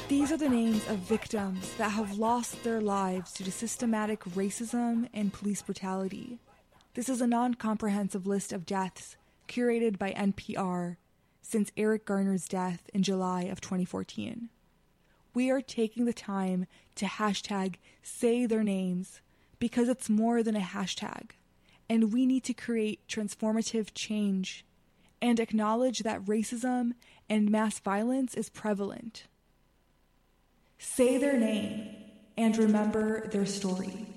These are the names of victims that have lost their lives due to systematic racism and police brutality. This is a non-comprehensive list of deaths curated by NPR since Eric Garner's death in July of 2014. We are taking the time to hashtag say their names because it's more than a hashtag, and we need to create transformative change and acknowledge that racism and mass violence is prevalent. Say their name and remember their story.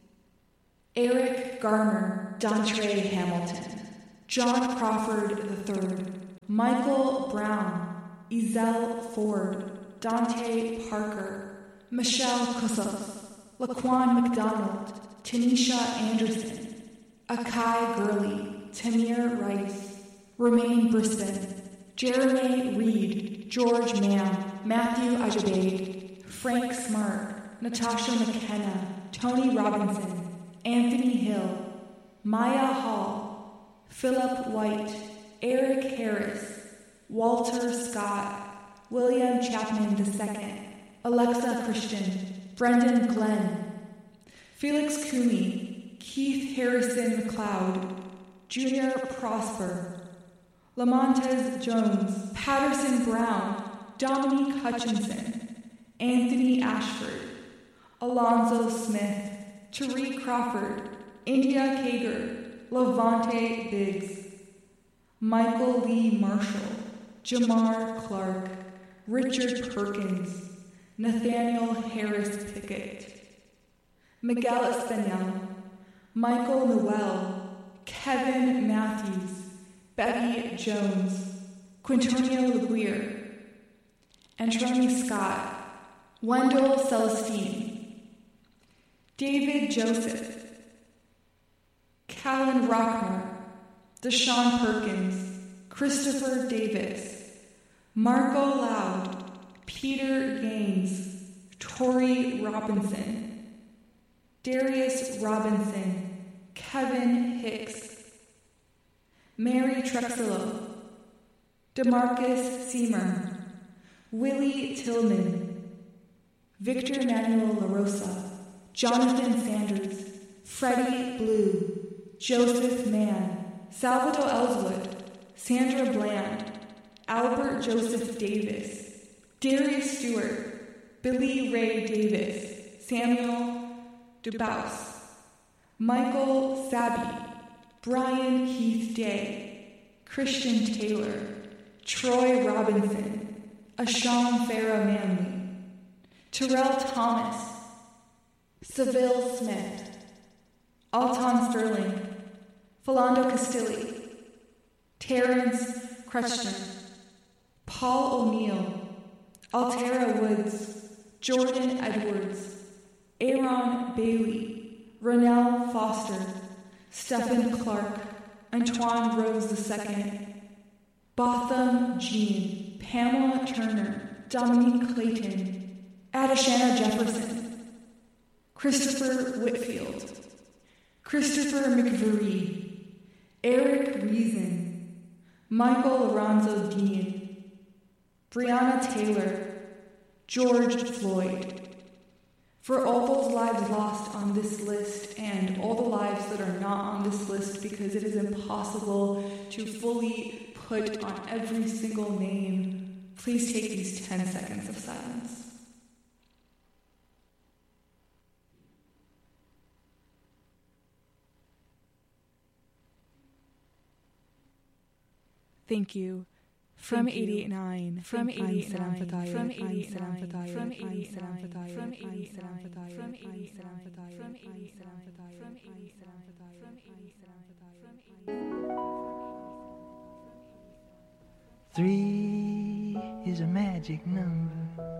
Eric Garner, Dontre Hamilton, John Crawford III, Michael Brown, Ezell Ford, Dante Parker, Michelle Kussoff, Laquan McDonald, Tanisha Anderson, Akai Gurley, Tamir Rice, Romaine Brisbane, Jeremy Reed, George Mann, Matthew Ajabaid, Frank Smart, Natasha McKenna, Tony Robinson, Anthony Hill, Maya Hall, Philip White, Eric Harris, Walter Scott, William Chapman II, Alexa Christian, Brendan Glenn, Felix Cooney, Keith Harrison McLeod, Junior Prosper, Lamontez Jones, Patterson Brown, Dominique Hutchinson, Anthony Ashford, Alonzo Smith, Tariq Crawford, India Kager, Levante Biggs, Michael Lee Marshall, Jamar Clark, Richard Perkins, Nathaniel Harris Pickett, Miguel Espinal, Michael Noel, Kevin Matthews, Betty Jones, Quintonio Laguerre, Antroni Scott, Wendell Celestine, David Joseph, Callan Rockner, Deshaun Perkins, Christopher Davis, Marco Loud, Peter Gaines, Tori Robinson, Darius Robinson, Kevin Hicks, Mary Trexillo, DeMarcus Seamer, Willie Tillman, Victor Manuel LaRosa, Jonathan Sanders, Freddie Blue, Joseph Mann, Salvador Ellswood, Sandra Bland, Albert Joseph Davis, Darius Stewart, Billy Ray Davis, Samuel Dubois, Michael Sabi, Brian Keith Day, Christian Taylor, Troy Robinson, Ashawn Farah Manley, Terrell Thomas, Seville Smith, Alton Sterling, Philando Castilli, Terrence Crutchton, Paul O'Neill, Altera Woods, Jordan Edwards, Aaron Bailey, Ronell Foster, Stephen Clark, Antoine Rose II, Botham Jean, Pamela Turner, Dominique Clayton, Adishana Jefferson, Christopher Whitfield, Christopher McVeary, Eric Reason, Michael Alonzo Dean, Breonna Taylor, George Floyd. For all those lives lost on this list and all the lives that are not on this list because it is impossible to fully put on every single name, please take these 10 seconds of silence. Thank you. From 88.9, from 88.9, from 88.9, from 88.9, from 88.9, from 88.9. 3 is a magic number.